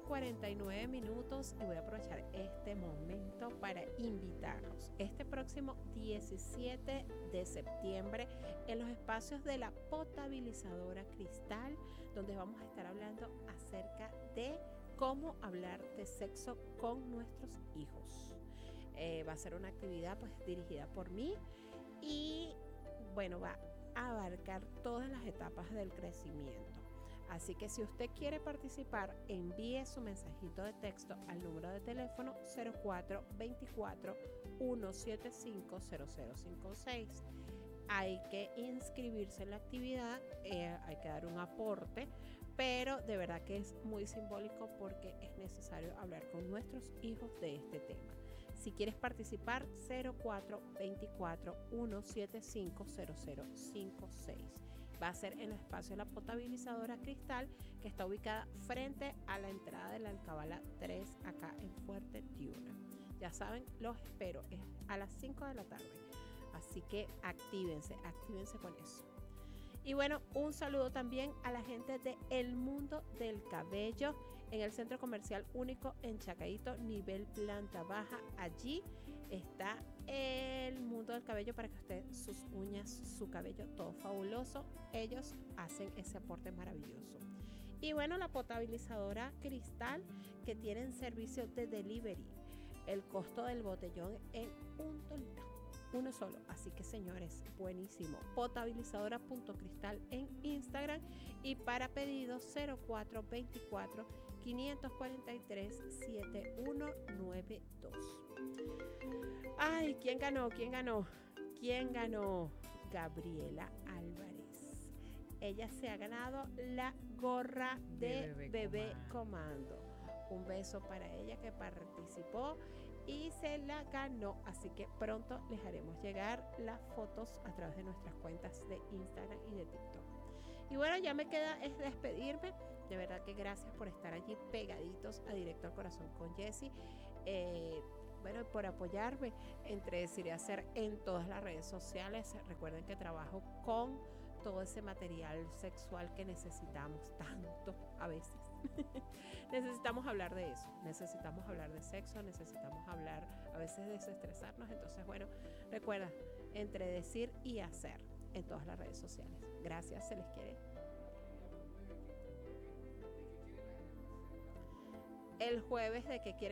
9:49 minutos y voy a aprovechar este momento para invitarlos este próximo 17 de septiembre en los espacios de la potabilizadora Cristal, donde vamos a estar hablando acerca de cómo hablar de sexo con nuestros hijos. Va a ser una actividad pues dirigida por mí y bueno, va a abarcar todas las etapas del crecimiento. Así que si usted quiere participar, envíe su mensajito de texto al número de teléfono 0424 175 0056. Hay que inscribirse en la actividad, hay que dar un aporte, pero de verdad que es muy simbólico porque es necesario hablar con nuestros hijos de este tema. Si quieres participar, 0424 175 0056. Va a ser en el espacio de la potabilizadora Cristal, que está ubicada frente a la entrada de la Alcabala 3, acá en Fuerte Tiuna. Ya saben, los espero, es a las 5 de la tarde. Así que actívense con eso. Y bueno, un saludo también a la gente de El Mundo del Cabello en el Centro Comercial Único en Chacaíto, nivel planta baja. Allí está El Mundo del Cabello para que usted, sus uñas, su cabello, todo fabuloso. Ellos hacen ese aporte maravilloso. Y bueno, la potabilizadora Cristal, que tienen servicio de delivery. El costo del botellón en $1. Uno solo, así que señores, buenísimo. Potabilizadora.cristal en Instagram y para pedidos 0424 543 7192. Ay, ¿quién ganó? Gabriela Álvarez. Ella se ha ganado la gorra de Bebé Comando. Un beso para ella que participó y se la ganó, así que pronto les haremos llegar las fotos a través de nuestras cuentas de Instagram y de TikTok. Y bueno, ya me queda es despedirme. De verdad que gracias por estar allí pegaditos a Directo al Corazón con Jessie. Bueno, por apoyarme entre decir y hacer en todas las redes sociales. Recuerden que trabajo con todo ese material sexual que necesitamos tanto a veces. Necesitamos hablar de eso, necesitamos hablar de sexo, necesitamos hablar a veces de desestresarnos. Entonces, bueno, recuerda, entre decir y hacer en todas las redes sociales. Gracias, se les quiere. El jueves de que quiere